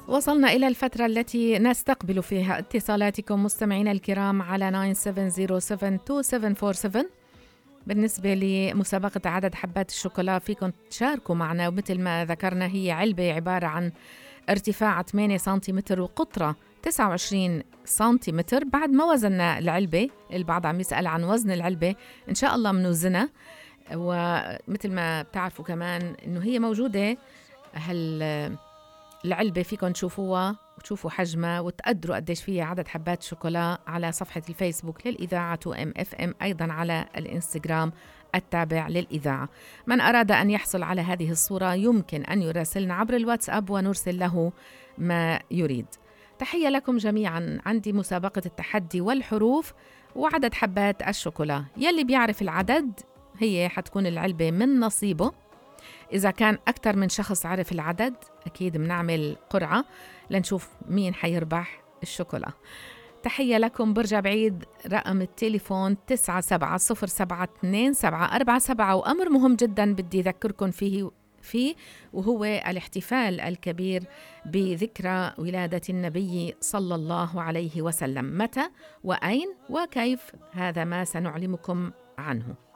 وصلنا إلى الفترة التي نستقبل فيها اتصالاتكم مستمعينا الكرام على 97072747. بالنسبة لمسابقة عدد حبات الشوكولا فيكم تشاركوا معنا، ومثل ما ذكرنا هي علبة عبارة عن ارتفاع 8 سنتيمتر وقطرة 29 سنتيمتر. بعد ما وزننا العلبة، البعض عم يسأل عن وزن العلبة، إن شاء الله منوزنها. ومثل ما بتعرفوا كمان إنه هي موجودة العلبة، فيكم تشوفوها وتشوفوا حجمها وتقدروا قديش فيها عدد حبات شوكولا على صفحة الفيسبوك للإذاعة 2MFM، أيضا على الإنستغرام التابع للإذاعة. من أراد أن يحصل على هذه الصورة يمكن أن يراسلنا عبر الواتساب ونرسل له ما يريد. تحية لكم جميعا. عندي مسابقة التحدي والحروف وعدد حبات الشوكولا. يلي بيعرف العدد هي حتكون العلبة من نصيبه. إذا كان أكثر من شخص عرف العدد أكيد بنعمل قرعة لنشوف مين حيربح الشوكولا. تحية لكم. برجع بعيد رقم التليفون 97072747، وأمر مهم جدا بدي أذكركم فيه وهو الاحتفال الكبير بذكرى ولادة النبي صلى الله عليه وسلم. متى وأين وكيف هذا ما سنعلمكم عنه.